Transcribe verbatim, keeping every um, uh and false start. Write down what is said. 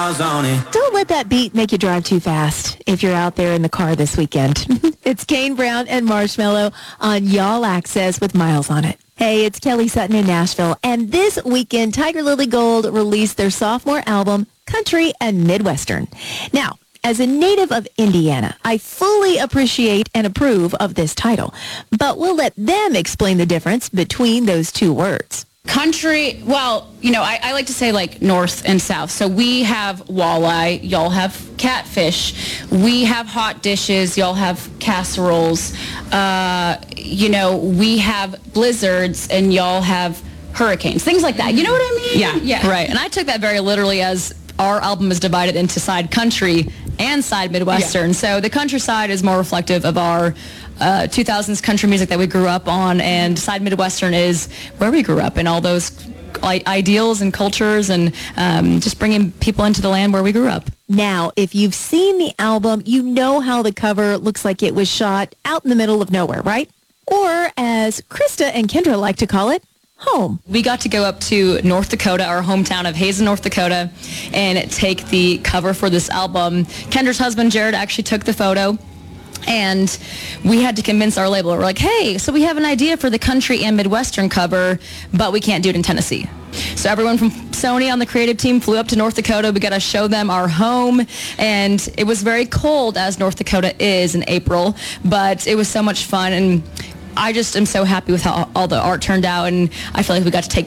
miles on it. Don't let that beat make you drive too fast if you're out there in the car this weekend. It's Kane Brown and Marshmello on Y'all Access with Miles on it. Hey, it's Kelly Sutton in Nashville, and this weekend, Tiger Lily Gold released their sophomore album, Country and Midwestern. Now, as a native of Indiana, I fully appreciate and approve of this title, but we'll let them explain the difference between those two words. Country, well, you know, I, I like to say like north and south. So we have walleye, y'all have catfish. We have hot dishes, y'all have casseroles. Uh, you know, we have blizzards and y'all have hurricanes. Things like that. You know what I mean? Yeah, yeah. Right. And I took that very literally as our album is divided into side country and side Midwestern. Yeah. So the country side is more reflective of our uh, two thousands country music that we grew up on, and side Midwestern is where we grew up and all those I- ideals and cultures, and um, just bringing people into the land where we grew up. Now, if you've seen the album, you know how the cover looks like it was shot out in the middle of nowhere, right? Or, as Krista and Kendra like to call it, home. We got to go up to North Dakota, our hometown of Hazen, North Dakota, and take the cover for this album. Kendra's husband, Jared, actually took the photo, and we had to convince our label. We're like, hey, so we have an idea for the country and Midwestern cover, but we can't do it in Tennessee. So everyone from Sony on the creative team flew up to North Dakota. We got to show them our home, and it was very cold, as North Dakota is in April, but it was so much fun, and I just am so happy with how all the art turned out, and I feel like we got to take